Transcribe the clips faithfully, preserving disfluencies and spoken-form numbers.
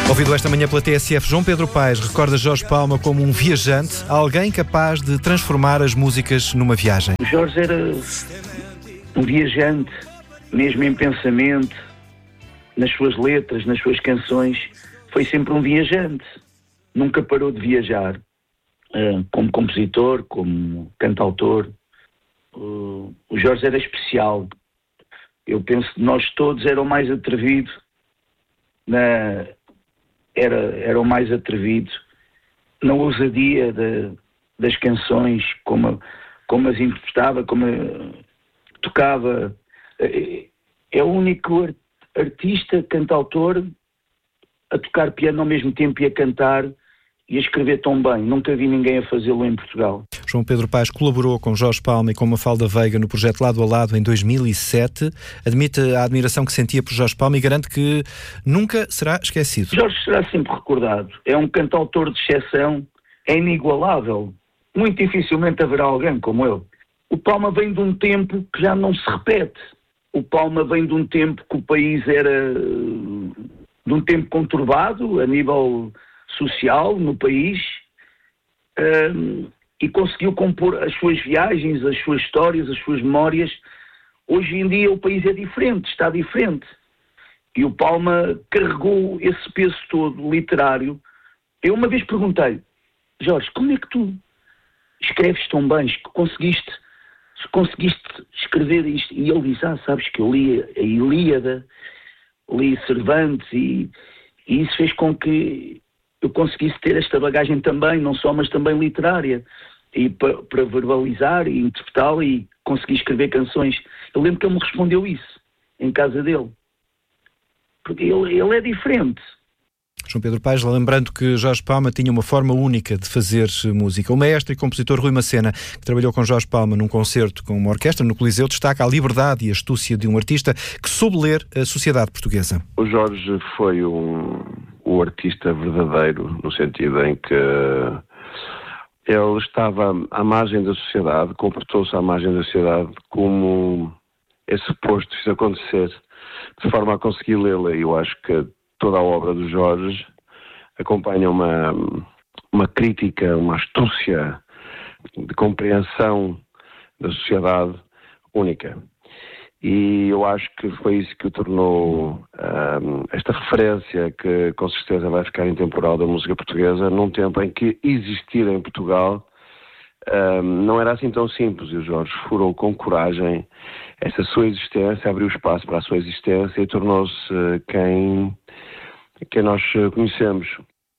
Ouvido esta manhã pela T S F, João Pedro Paes recorda Jorge Palma como um viajante, alguém capaz de transformar as músicas numa viagem. O Jorge era um viajante, mesmo em pensamento, nas suas letras, nas suas canções, foi sempre um viajante. Nunca parou de viajar, como compositor, como cantautor. O Jorge era especial. Eu penso que nós todos era o mais atrevido, na, era, era o mais atrevido na ousadia de, das canções, como, como as interpretava, como tocava. É o único artista, cantautor, a tocar piano ao mesmo tempo e a cantar e a escrever tão bem. Nunca vi ninguém a fazê-lo em Portugal. João Pedro Paes colaborou com Jorge Palma e com Mafalda Veiga no projeto Lado a Lado em dois mil e sete. Admite a admiração que sentia por Jorge Palma e garante que nunca será esquecido. Jorge será sempre recordado. É um cantautor de exceção, é inigualável. Muito dificilmente haverá alguém como ele. O Palma vem de um tempo que já não se repete. O Palma vem de um tempo que o país era de um tempo conturbado a nível social no país, um, e conseguiu compor as suas viagens, as suas histórias, as suas memórias. Hoje em dia o país é diferente, está diferente. E o Palma carregou esse peso todo literário. Eu uma vez perguntei, Jorge, como é que tu escreves tão bem? Conseguiste, conseguiste escrever isto? E ele disse, ah, sabes que eu li a Ilíada, li Cervantes, e, e isso fez com que eu conseguisse ter esta bagagem também, não só, mas também literária, e para, para verbalizar e interpretá-la e conseguir escrever canções. Eu lembro que ele me respondeu isso, em casa dele. Porque ele, ele é diferente. João Pedro Paes, lembrando que Jorge Palma tinha uma forma única de fazer música. O maestro e compositor Rui Macena, que trabalhou com Jorge Palma num concerto com uma orquestra no Coliseu, destaca a liberdade e a astúcia de um artista que soube ler a sociedade portuguesa. O Jorge foi um, um artista verdadeiro, no sentido em que ele estava à margem da sociedade, comportou-se à margem da sociedade como é suposto isso acontecer, de forma a conseguir lê-la. E eu acho que toda a obra do Jorge acompanha uma, uma crítica, uma astúcia de compreensão da sociedade única. E eu acho que foi isso que o tornou um, esta referência que com certeza vai ficar intemporal da música portuguesa, num tempo em que existir em Portugal um, não era assim tão simples. E o Jorge furou com coragem essa sua existência, abriu espaço para a sua existência e tornou-se quem, quem nós conhecemos.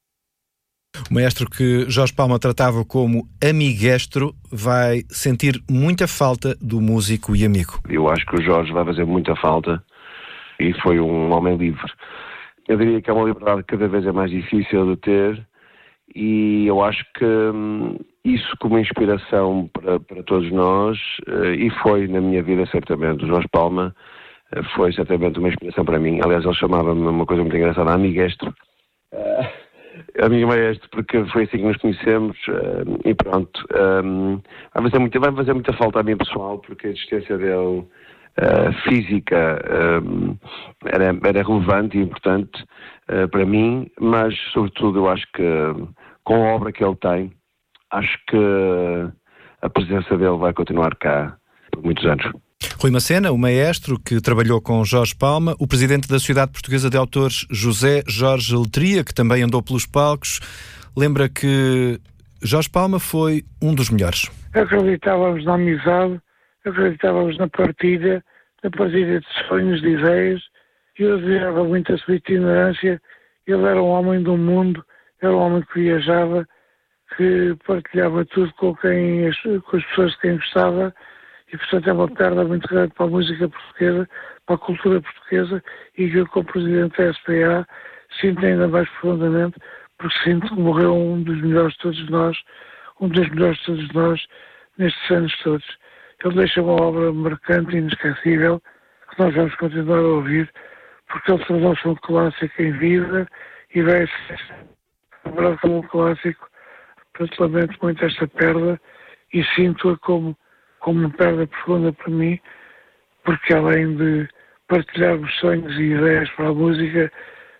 O maestro que Jorge Palma tratava como amiguestro vai sentir muita falta do músico e amigo. Eu acho que o Jorge vai fazer muita falta e foi um homem livre. Eu diria que é uma liberdade que cada vez é mais difícil de ter e eu acho que hum, isso como inspiração para, para todos nós, uh, e foi na minha vida certamente, o Jorge Palma uh, foi certamente uma inspiração para mim. Aliás, ele chamava-me uma coisa muito engraçada, amiguestro. Uh, Amigo maestro, porque foi assim que nos conhecemos, uh, e pronto. Um, vai, fazer muita, vai fazer muita falta a mim pessoal, porque a existência dele uh, física um, era, era relevante e importante uh, para mim, mas sobretudo eu acho que com a obra que ele tem, acho que a presença dele vai continuar cá por muitos anos. Rui Macena, o maestro que trabalhou com Jorge Palma, o presidente da Sociedade Portuguesa de Autores, José Jorge Letria, que também andou pelos palcos, lembra que Jorge Palma foi um dos melhores. Acreditávamos na amizade, acreditávamos na partilha, na partilha de sonhos, de ideias, e eu admirava muito a sua itinerância. Ele era um homem do mundo, era um homem que viajava, que partilhava tudo com, quem, com as pessoas de quem gostava. E, portanto, é uma perda muito grande para a música portuguesa, para a cultura portuguesa, e que eu, como presidente da S P A, sinto ainda mais profundamente, porque sinto que morreu um dos melhores de todos nós, um dos melhores de todos nós, nestes anos todos. Ele deixa uma obra marcante e inesquecível, que nós vamos continuar a ouvir, porque ele tornou-se um clássico em vida, e vai ser lembrado como um clássico. Portanto, lamento muito esta perda, e sinto-a como como uma perda profunda para mim, porque além de partilharmos sonhos e ideias para a música,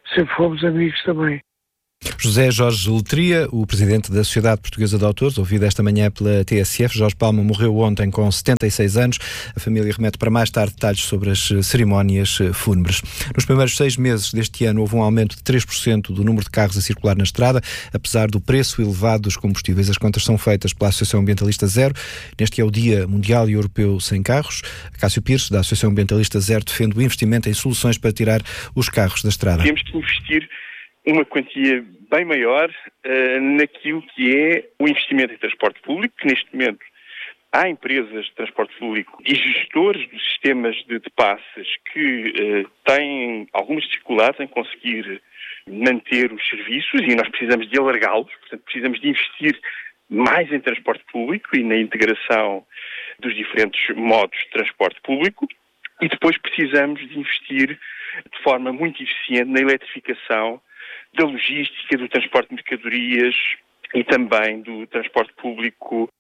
sempre fomos amigos também. José Jorge Letria, o presidente da Sociedade Portuguesa de Autores, ouvido esta manhã pela T S F. Jorge Palma morreu ontem com setenta e seis anos. A família remete para mais tarde detalhes sobre as cerimónias fúnebres. Nos primeiros seis meses deste ano houve um aumento de três por cento do número de carros a circular na estrada, apesar do preço elevado dos combustíveis. As contas são feitas pela Associação Ambientalista Zero. Neste é o Dia Mundial e Europeu Sem Carros. Cássio Pires, da Associação Ambientalista Zero, defende o investimento em soluções para tirar os carros da estrada. Temos que investir uma quantia bem maior uh, naquilo que é o investimento em transporte público, que neste momento há empresas de transporte público e gestores dos sistemas de, de passes que uh, têm algumas dificuldades em conseguir manter os serviços e nós precisamos de alargá-los, portanto precisamos de investir mais em transporte público e na integração dos diferentes modos de transporte público e depois precisamos de investir de forma muito eficiente na eletrificação da logística, do transporte de mercadorias e também do transporte público.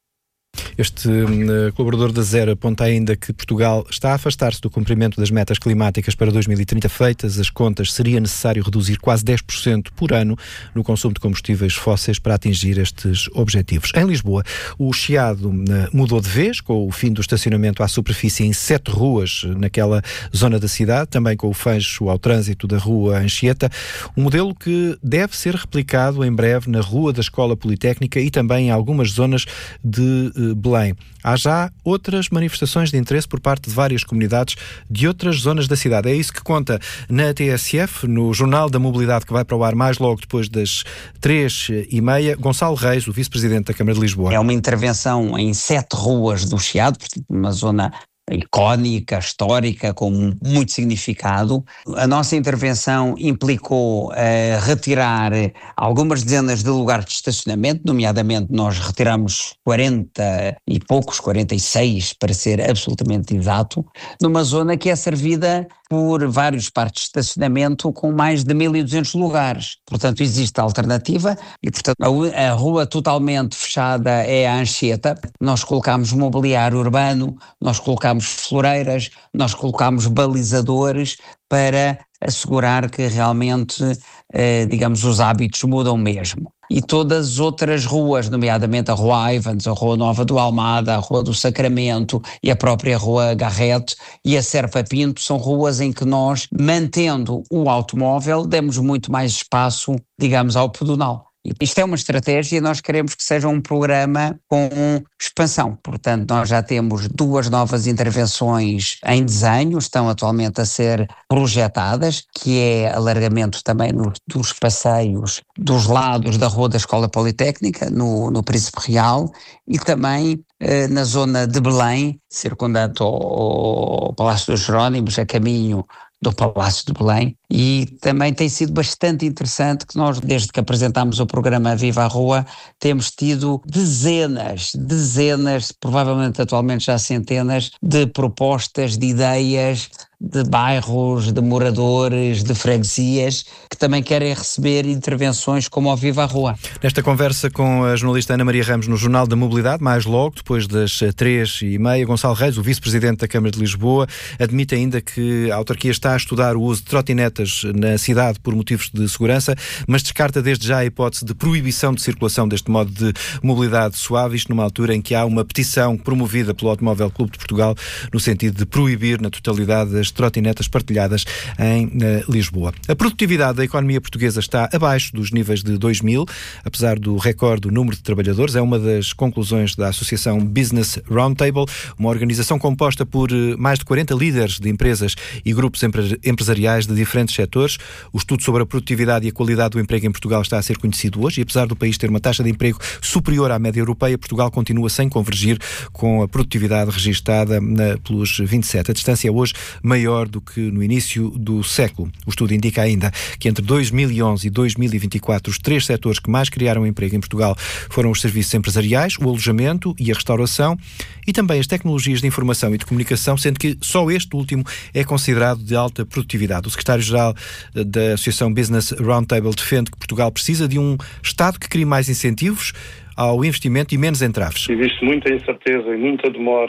Este uh, colaborador da Zero aponta ainda que Portugal está a afastar-se do cumprimento das metas climáticas para dois mil e trinta. Feitas as contas, seria necessário reduzir quase dez por cento por ano no consumo de combustíveis fósseis para atingir estes objetivos. Em Lisboa, o Chiado uh, mudou de vez, com o fim do estacionamento à superfície em sete ruas naquela zona da cidade, também com o fecho ao trânsito da rua Anchieta, um modelo que deve ser replicado em breve na rua da Escola Politécnica e também em algumas zonas de uh, Belém. Há já outras manifestações de interesse por parte de várias comunidades de outras zonas da cidade. É isso que conta na T S F, no Jornal da Mobilidade, que vai para o ar mais logo depois das três e meia. Gonçalo Reis, o vice-presidente da Câmara de Lisboa. É uma intervenção em sete ruas do Chiado, uma zona icónica, histórica, com muito significado. A nossa intervenção implicou uh, retirar algumas dezenas de lugares de estacionamento, nomeadamente nós retiramos quarenta e poucos, quarenta e seis para ser absolutamente exato, numa zona que é servida por vários parques de estacionamento com mais de mil e duzentos lugares. Portanto, existe a alternativa e, portanto, a, a rua totalmente fechada é a Anchieta. Nós colocamos mobiliário urbano, nós colocamos floreiras, nós colocamos balizadores para assegurar que realmente, eh, digamos, os hábitos mudam mesmo. E todas as outras ruas, nomeadamente a Rua Ivans, a Rua Nova do Almada, a Rua do Sacramento e a própria Rua Garrete e a Serpa Pinto, são ruas em que nós, mantendo o automóvel, demos muito mais espaço, digamos, ao pedonal. Isto é uma estratégia e nós queremos que seja um programa com expansão. Portanto, nós já temos duas novas intervenções em desenho, estão atualmente a ser projetadas, que é alargamento também no, dos passeios dos lados da Rua da Escola Politécnica, no, no Príncipe Real, e também eh, na zona de Belém, circundante ao, ao Palácio dos Jerónimos, a caminho do Palácio de Belém, e também tem sido bastante interessante que nós, desde que apresentámos o programa Viva a Rua, temos tido dezenas, dezenas, provavelmente atualmente já centenas, de propostas, de ideias, de bairros, de moradores, de freguesias, que também querem receber intervenções como ao Viva a Rua. Nesta conversa com a jornalista Ana Maria Ramos no Jornal da Mobilidade, mais logo, depois das três e meia, Gonçalo Reis, o vice-presidente da Câmara de Lisboa, admite ainda que a autarquia está a estudar o uso de trotinetas na cidade por motivos de segurança, mas descarta desde já a hipótese de proibição de circulação deste modo de mobilidade suave, isto numa altura em que há uma petição promovida pelo Automóvel Clube de Portugal no sentido de proibir na totalidade as trotinetas partilhadas em uh, Lisboa. A produtividade da economia portuguesa está abaixo dos níveis de dois mil, apesar do recorde do número de trabalhadores. É uma das conclusões da Associação Business Roundtable, uma organização composta por uh, mais de quarenta líderes de empresas e grupos empre- empresariais de diferentes setores. O estudo sobre a produtividade e a qualidade do emprego em Portugal está a ser conhecido hoje e, apesar do país ter uma taxa de emprego superior à média europeia, Portugal continua sem convergir com a produtividade registada na, pelos vinte e sete. A distância é hoje maior do que no início do século. O estudo indica ainda que entre dois mil e onze e dois mil e vinte e quatro os três setores que mais criaram emprego em Portugal foram os serviços empresariais, o alojamento e a restauração e também as tecnologias de informação e de comunicação, sendo que só este último é considerado de alta produtividade. O secretário-geral da Associação Business Roundtable defende que Portugal precisa de um Estado que crie mais incentivos ao investimento e menos entraves. Existe muita incerteza e muita demora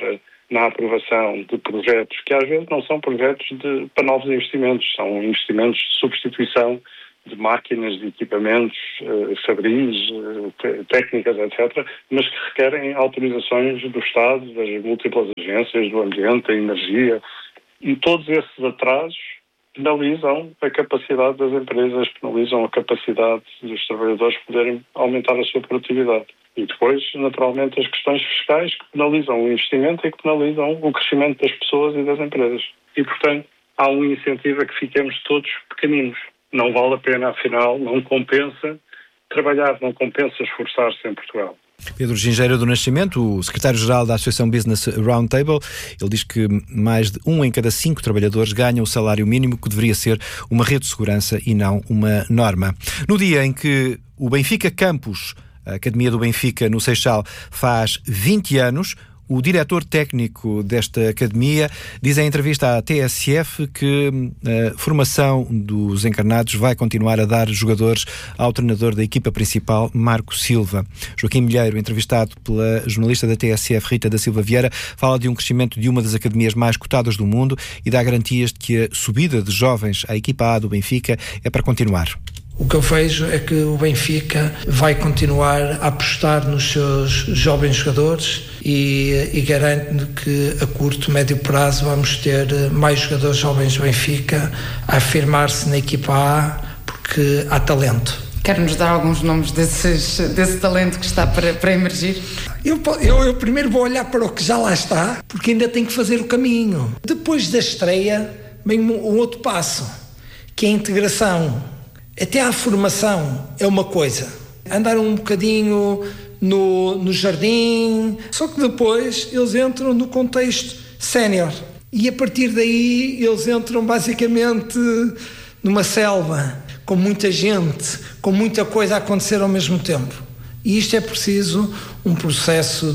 na aprovação de projetos que às vezes não são projetos de, para novos investimentos, são investimentos de substituição de máquinas, de equipamentos, eh, fabris, eh, técnicas, etcétera, mas que requerem autorizações do Estado, das múltiplas agências, do ambiente, da energia, e todos esses atrasos penalizam a capacidade das empresas, penalizam a capacidade dos trabalhadores poderem aumentar a sua produtividade. E depois, naturalmente, as questões fiscais que penalizam o investimento e que penalizam o crescimento das pessoas e das empresas. E, portanto, há um incentivo a que fiquemos todos pequeninos. Não vale a pena, afinal, não compensa trabalhar, não compensa esforçar-se em Portugal. Pedro Gingeira do Nascimento, o secretário-geral da Associação Business Roundtable, ele diz que mais de um em cada cinco trabalhadores ganham o salário mínimo, que deveria ser uma rede de segurança e não uma norma. No dia em que o Benfica Campus, a Academia do Benfica no Seixal, faz vinte anos, o diretor técnico desta academia diz em entrevista à T S F que a formação dos encarnados vai continuar a dar jogadores ao treinador da equipa principal, Marco Silva. Joaquim Milheiro, entrevistado pela jornalista da T S F, Rita da Silva Vieira, fala de um crescimento de uma das academias mais cotadas do mundo e dá garantias de que a subida de jovens à equipa A do Benfica é para continuar. O que eu vejo é que o Benfica vai continuar a apostar nos seus jovens jogadores e, e garanto que a curto, médio prazo vamos ter mais jogadores jovens do Benfica a afirmar-se na equipa A, porque há talento. Quer-nos dar alguns nomes desses, desse talento que está para, para emergir? Eu, eu, eu primeiro vou olhar para o que já lá está, porque ainda tem que fazer o caminho. Depois da estreia vem um, um outro passo, que é a integração. Até à formação é uma coisa. Andar um bocadinho no, no jardim, só que depois eles entram no contexto sénior. E a partir daí eles entram basicamente numa selva, com muita gente, com muita coisa a acontecer ao mesmo tempo. E isto é preciso um processo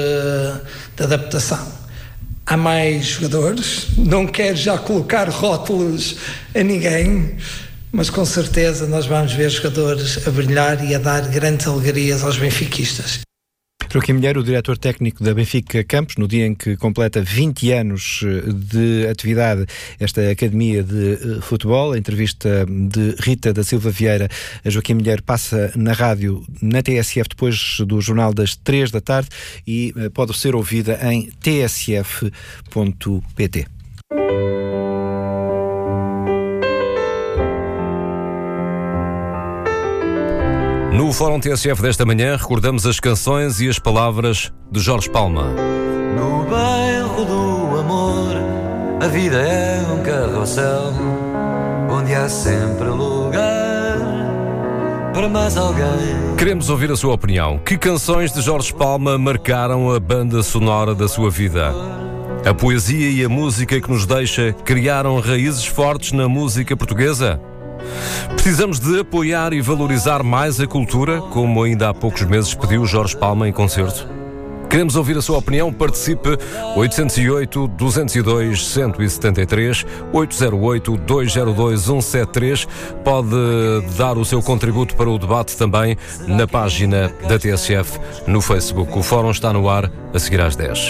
de, de adaptação. Há mais jogadores, não quero já colocar rótulos a ninguém, mas com certeza nós vamos ver jogadores a brilhar e a dar grandes alegrias aos benfiquistas. Joaquim Milheiro, o diretor técnico da Benfica Campos, no dia em que completa vinte anos de atividade esta academia de futebol. A entrevista de Rita da Silva Vieira a Joaquim Milheiro passa na rádio, na T S F, depois do jornal das três da tarde e pode ser ouvida em t s f ponto p t. No Fórum T S F desta manhã, recordamos as canções e as palavras de Jorge Palma. No bairro do amor, a vida é um carrossel, onde há sempre lugar para mais alguém. Queremos ouvir a sua opinião. Que canções de Jorge Palma marcaram a banda sonora da sua vida? A poesia e a música que nos deixa criaram raízes fortes na música portuguesa? Precisamos de apoiar e valorizar mais a cultura, como ainda há poucos meses pediu Jorge Palma em concerto. Queremos ouvir a sua opinião. Participe. oito zero oito, dois zero dois, um sete três, oito zero oito, dois zero dois, um sete três. Pode dar o seu contributo para o debate também na página da T S F no Facebook. O Fórum está no ar a seguir às dez.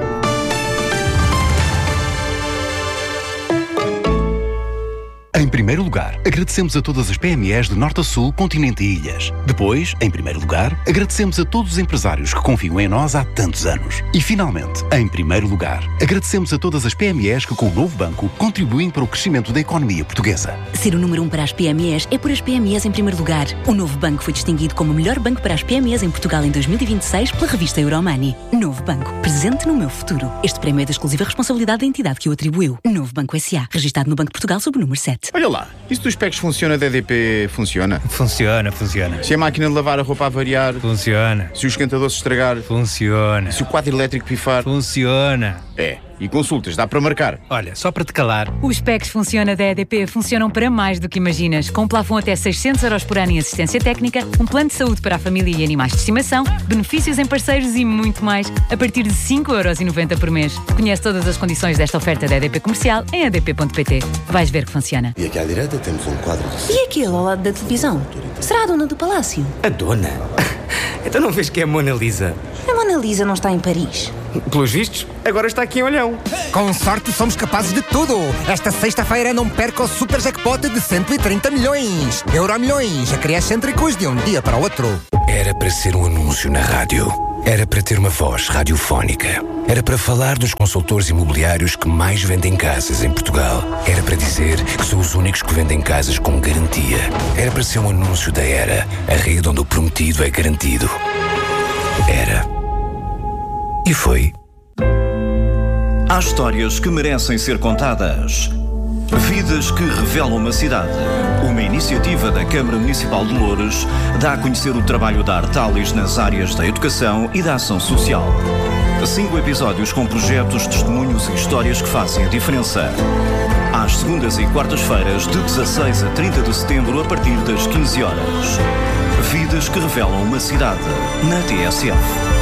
Em primeiro lugar, agradecemos a todas as P M Es de norte a sul, continente e ilhas. Depois, em primeiro lugar, agradecemos a todos os empresários que confiam em nós há tantos anos. E, finalmente, em primeiro lugar, agradecemos a todas as P M Es que, com o novo banco, contribuem para o crescimento da economia portuguesa. Ser o número um para as P M Es é por as P M Es em primeiro lugar. O novo banco foi distinguido como o melhor banco para as P M Es em Portugal em dois mil e vinte e seis pela revista Euromoney. Novo banco, presente no meu futuro. Este prémio é da exclusiva responsabilidade da entidade que o atribuiu. Novo Banco S A, registado no Banco de Portugal sob o número sete. Olha lá, isso dos packs funciona da E D P funciona? Funciona, funciona. Se a máquina de lavar a roupa a variar? Funciona. Se o esquentador se estragar? Funciona. Se o quadro elétrico pifar? Funciona. É. E consultas, dá para marcar? Olha, só para te calar. Os packs Funciona da E D P funcionam para mais do que imaginas. Com um plafond até seiscentos euros por ano em assistência técnica, um plano de saúde para a família e animais de estimação, benefícios em parceiros e muito mais, a partir de cinco euros e noventa por mês. Conhece todas as condições desta oferta da E D P Comercial em e d p ponto p t. Vais ver que funciona. E aqui à direita temos um quadro de... E aquele ao lado da televisão? Será a dona do palácio? A dona? Então não vês que é a Mona Lisa? A Mona Lisa não está em Paris. Pelos vistos, agora está aqui em Olhão. Com sorte somos capazes de tudo. Esta sexta-feira não perca o super jackpot de cento e trinta milhões. Euromilhões, acrescêntricos de um dia para o outro. Era para ser um anúncio na rádio. Era para ter uma voz radiofónica. Era para falar dos consultores imobiliários que mais vendem casas em Portugal. Era para dizer que são os únicos que vendem casas com garantia. Era para ser um anúncio da Era, a rede onde o prometido é garantido. Era. E foi. Há histórias que merecem ser contadas. Vidas que revelam uma cidade. Uma iniciativa da Câmara Municipal de Loures dá a conhecer o trabalho da Artalis nas áreas da educação e da ação social. Cinco episódios com projetos, testemunhos e histórias que fazem a diferença. Às segundas e quartas-feiras, de dezasseis a trinta de setembro, a partir das quinze horas. Vidas que revelam uma cidade, na T S F.